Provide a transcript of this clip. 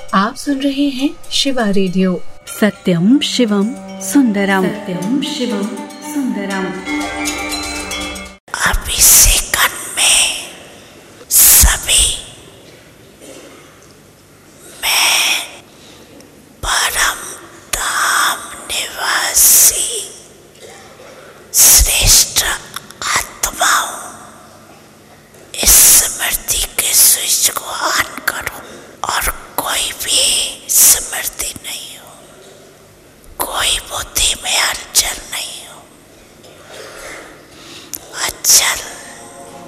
आप सुन रहे हैं शिवा रेडियो। सत्यम शिवम सुंदरम, सत्यम शिवम सुंदरम। अभी सेकंड में सभी मैं परम धाम निवासी